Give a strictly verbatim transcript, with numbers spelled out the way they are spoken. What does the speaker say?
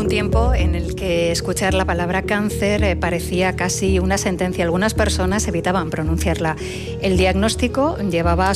un tiempo en el que escuchar la palabra cáncer eh, parecía casi una sentencia. Algunas personas evitaban pronunciarla. El diagnóstico llevaba